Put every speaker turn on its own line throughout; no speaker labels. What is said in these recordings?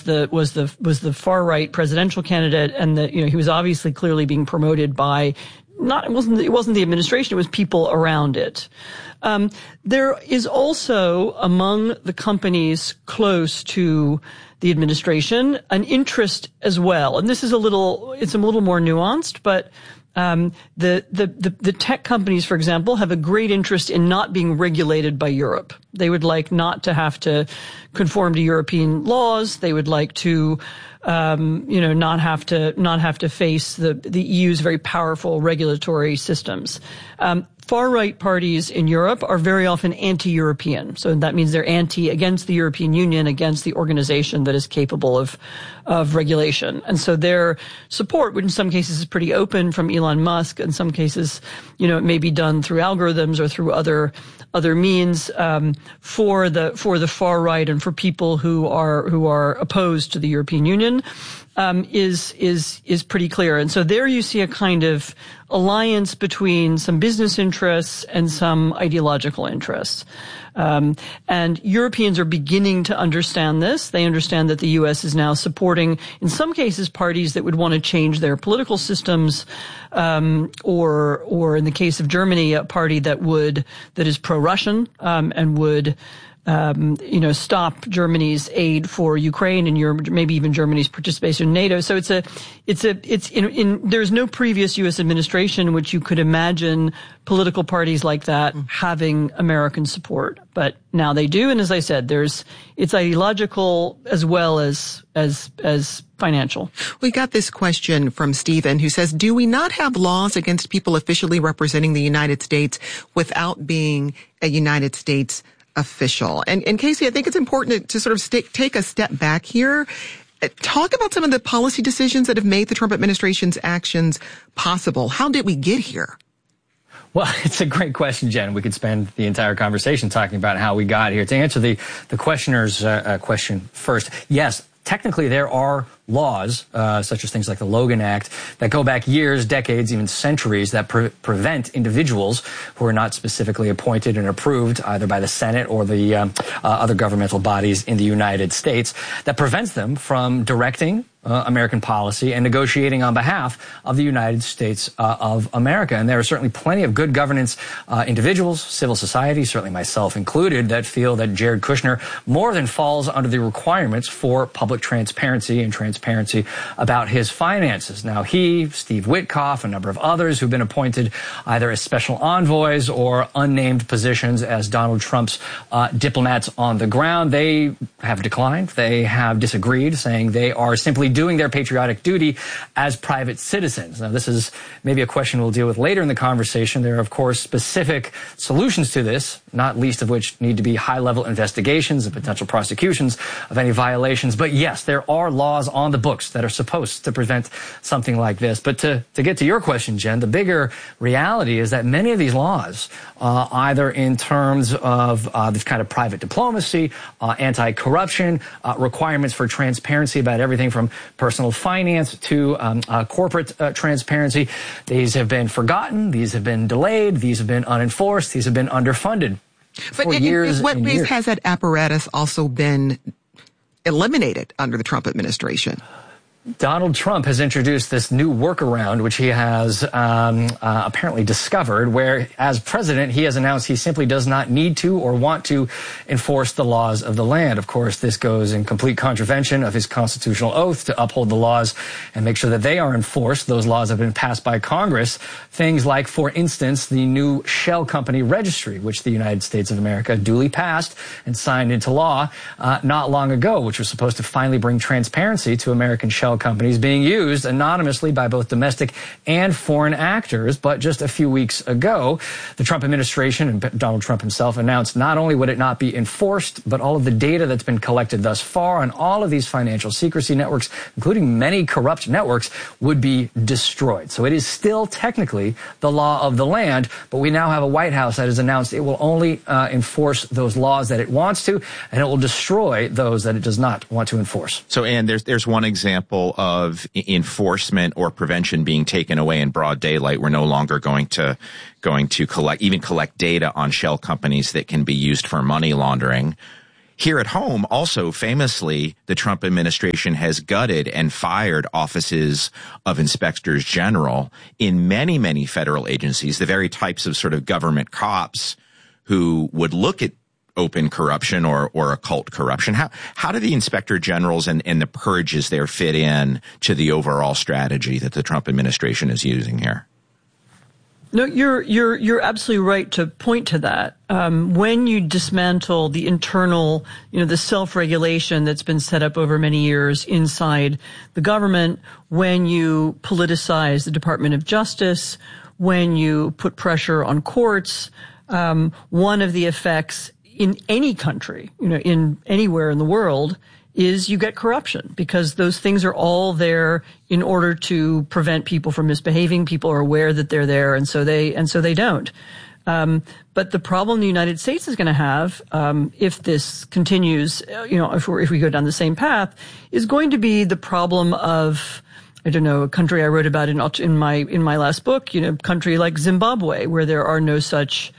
the far right presidential candidate, and he was obviously clearly being promoted by it wasn't the administration, it was people around it. There is also among the companies close to the administration an interest as well, and it's a little more nuanced, but the tech companies, for example, have a great interest in not being regulated by Europe. They would like not to have to conform to European laws. They would like to, not have to face the EU's very powerful regulatory systems. Far-right parties in Europe are very often anti-European. So that means they're against the European Union, against the organization that is capable of regulation. And so their support, which in some cases is pretty open from Elon Musk, in some cases, it may be done through algorithms or through other means, for the far right and for people who are opposed to the European Union, is pretty clear. And so there you see a kind of alliance between some business interests and some ideological interests. And Europeans are beginning to understand this. They understand that the U.S. is now supporting, in some cases, parties that would want to change their political systems, or in the case of Germany, a party that is pro-Russian, and would stop Germany's aid for Ukraine and maybe even Germany's participation in NATO. So there's no previous U.S. administration in which you could imagine political parties like that having American support. But now they do. And as I said, it's ideological as well as financial.
We got this question from Stephen, who says, do we not have laws against people officially representing the United States without being a United States official? And Casey, I think it's important to sort of take a step back here. Talk about some of the policy decisions that have made the Trump administration's actions possible. How did we get here?
Well, it's a great question, Jen. We could spend the entire conversation talking about how we got here. To answer the questioner's question first, yes, technically there are laws, such as things like the Logan Act, that go back years, decades, even centuries, that prevent individuals who are not specifically appointed and approved either by the Senate or the other governmental bodies in the United States, that prevents them from directing American policy and negotiating on behalf of the United States of America. And there are certainly plenty of good governance individuals, civil society, certainly myself included, that feel that Jared Kushner more than falls under the requirements for public transparency and transparency about his finances. Now, Steve Witkoff, a number of others who've been appointed either as special envoys or unnamed positions as Donald Trump's diplomats on the ground, they have declined. They have disagreed, saying they are simply doing their patriotic duty as private citizens. Now, this is maybe a question we'll deal with later in the conversation. There are, of course, specific solutions to this, not least of which need to be high-level investigations and potential prosecutions of any violations. But yes, there are laws on the books that are supposed to prevent something like this. But to get to your question, Jen, the bigger reality is that many of these laws, either in terms of this kind of private diplomacy, anti-corruption, requirements for transparency about everything from personal finance to corporate transparency, these have been forgotten, these have been delayed, these have been unenforced, these have been underfunded for years.
In what ways has that apparatus also been eliminated under the Trump administration?
Donald Trump has introduced this new workaround, which he has apparently discovered, where as president, he has announced he simply does not need to or want to enforce the laws of the land. Of course, this goes in complete contravention of his constitutional oath to uphold the laws and make sure that they are enforced. Those laws have been passed by Congress. Things like, for instance, the new shell company registry, which the United States of America duly passed and signed into law not long ago, which was supposed to finally bring transparency to American shell companies being used anonymously by both domestic and foreign actors. But just a few weeks ago, the Trump administration and Donald Trump himself announced not only would it not be enforced, but all of the data that's been collected thus far on all of these financial secrecy networks, including many corrupt networks, would be destroyed. So it is still technically the law of the land, but we now have a White House that has announced it will only enforce those laws that it wants to, and it will destroy those that it does not want to enforce.
So, Ann, there's one example of enforcement or prevention being taken away in broad daylight. We're no longer going to collect data on shell companies that can be used for money laundering. Here at home, also famously, the Trump administration has gutted and fired offices of inspectors general in many, many federal agencies, the very types of sort of government cops who would look at open corruption or occult corruption. How do the inspector generals and the purges there fit in to the overall strategy that the Trump administration is using here?
No, you're absolutely right to point to that. When you dismantle the internal, the self-regulation that's been set up over many years inside the government, when you politicize the Department of Justice, when you put pressure on courts, one of the effects in any country, in anywhere in the world, is you get corruption, because those things are all there in order to prevent people from misbehaving. People are aware that they're there, and so they don't. But the problem the United States is going to have, if this continues, if we go down the same path, is going to be the problem of, I don't know, a country I wrote about in my last book, country like Zimbabwe, where there are no such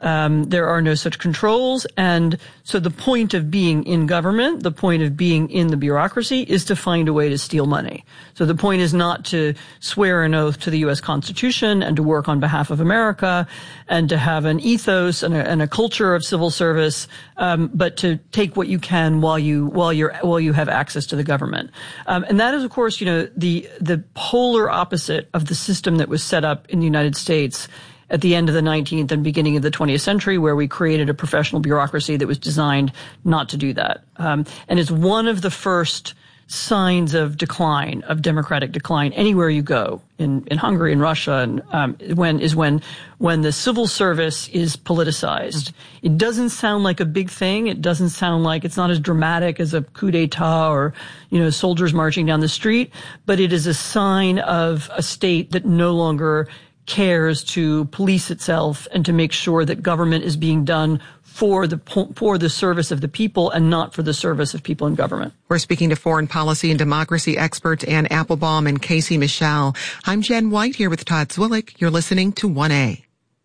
controls. And so the point of being in government, the point of being in the bureaucracy, is to find a way to steal money. So the point is not to swear an oath to the U.S. Constitution and to work on behalf of America and to have an ethos and a culture of civil service, but to take what you can while you have access to the government. And that is, of course, the polar opposite of the system that was set up in the United States at the end of the 19th and beginning of the 20th century, where we created a professional bureaucracy that was designed not to do that. And it's one of the first signs of decline, of democratic decline, anywhere you go, in Hungary and Russia, and when the civil service is politicized. It doesn't sound like a big thing. It doesn't sound like, it's not as dramatic as a coup d'etat or, soldiers marching down the street, but it is a sign of a state that no longer cares to police itself and to make sure that government is being done for the service of the people and not for the service of people in government.
We're speaking to foreign policy and democracy experts Anne Applebaum and Casey Michel. I'm Jen White here with Todd Zwillich. You're listening to 1A.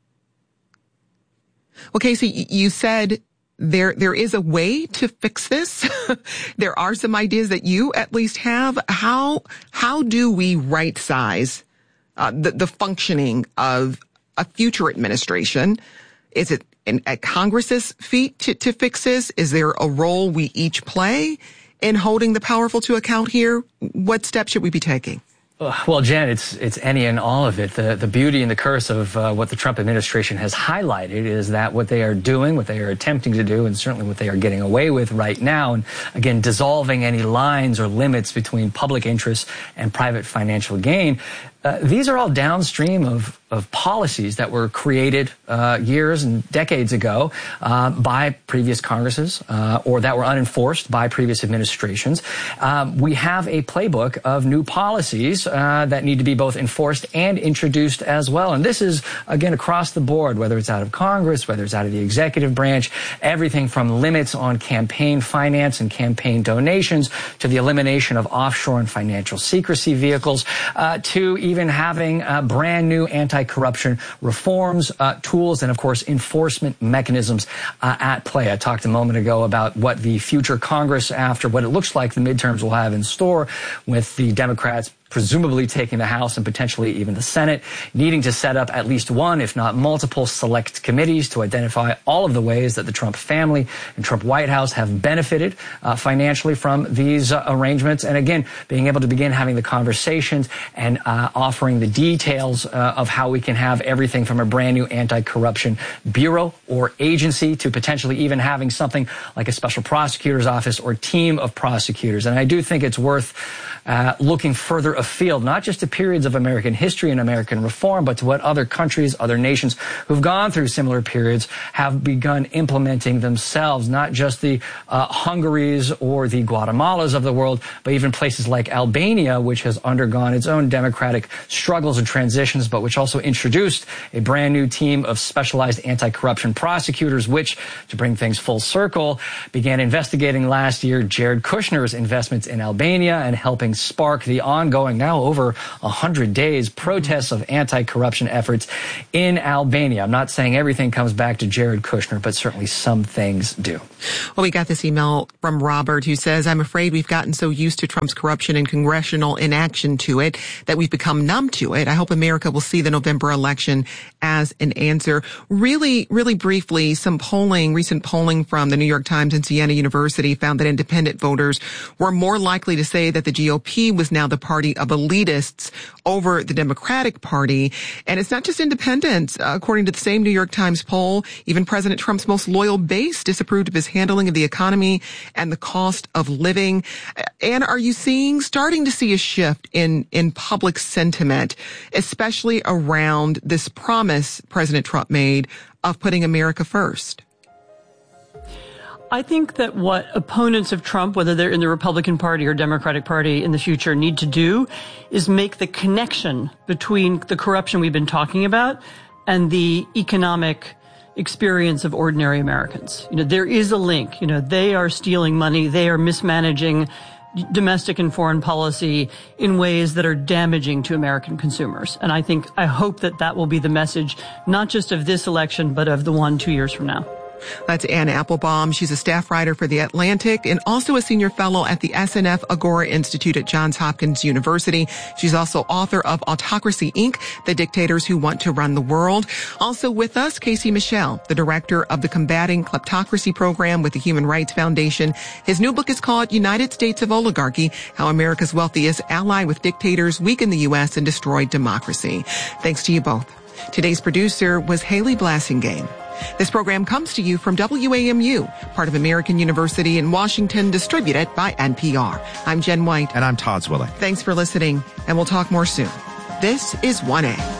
Well, Casey, you said there is a way to fix this. There are some ideas that you at least have. How do we right size the functioning of a future administration? Is it at Congress's feet to fix this? Is there a role we each play in holding the powerful to account here? What steps should we be taking?
Well, Jen, it's any and all of it. The beauty and the curse of what the Trump administration has highlighted is that what they are doing, what they are attempting to do, and certainly what they are getting away with right now, and again, dissolving any lines or limits between public interest and private financial gain, these are all downstream of policies that were created years and decades ago by previous Congresses or that were unenforced by previous administrations. We have a playbook of new policies that need to be both enforced and introduced as well. And this is, again, across the board, whether it's out of Congress, whether it's out of the executive branch, everything from limits on campaign finance and campaign donations to the elimination of offshore and financial secrecy vehicles to even having brand new anti-corruption reforms, tools, and of course enforcement mechanisms at play. I talked a moment ago about what the future Congress, after what it looks like the midterms, will have in store, with the Democrats presumably taking the House and potentially even the Senate, needing to set up at least one, if not multiple, select committees to identify all of the ways that the Trump family and Trump White House have benefited financially from these arrangements. And again, being able to begin having the conversations and offering the details of how we can have everything from a brand new anti-corruption bureau or agency to potentially even having something like a special prosecutor's office or team of prosecutors. And I do think it's worth looking further afield, not just to periods of American history and American reform, but to what other countries, other nations who've gone through similar periods have begun implementing themselves, not just the Hungarys or the Guatemalas of the world, but even places like Albania, which has undergone its own democratic struggles and transitions, but which also introduced a brand new team of specialized anti-corruption prosecutors, which, to bring things full circle, began investigating last year Jared Kushner's investments in Albania and helping helping spark the ongoing, now over 100 days, protests of anti-corruption efforts in Albania. I'm not saying everything comes back to Jared Kushner, but certainly some things do.
Well, we got this email from Robert who says, I'm afraid we've gotten so used to Trump's corruption and congressional inaction to it that we've become numb to it. I hope America will see the November election as an answer. Really briefly, recent polling from the New York Times and Siena University found that independent voters were more likely to say that the GOP was now the party of elitists over the Democratic Party. And it's not just independents. According to the same New York Times poll, even President Trump's most loyal base disapproved of his handling of the economy and the cost of living. And are you starting to see a shift in public sentiment, especially around this promise President Trump made of putting America first?
I think that what opponents of Trump, whether they're in the Republican Party or Democratic Party in the future, need to do is make the connection between the corruption we've been talking about and the economic experience of ordinary Americans. There is a link. They are stealing money. They are mismanaging domestic and foreign policy in ways that are damaging to American consumers. And I hope that will be the message, not just of this election, but of the one 2 years from now.
That's Ann Applebaum. She's a staff writer for The Atlantic and also a senior fellow at the SNF Agora Institute at Johns Hopkins University. She's also author of Autocracy, Inc., The Dictators Who Want to Run the World. Also with us, Casey Michel, the director of the Combating Kleptocracy program with the Human Rights Foundation. His new book is called United States of Oligarchy, How America's Wealthiest Ally with Dictators Weakened the U.S. and Destroyed Democracy. Thanks to you both. Today's producer was Haley Blassingame. This program comes to you from WAMU, part of American University in Washington, distributed by NPR. I'm Jen White.
And I'm Todd Zwillick.
Thanks for listening, and we'll talk more soon. This is 1A.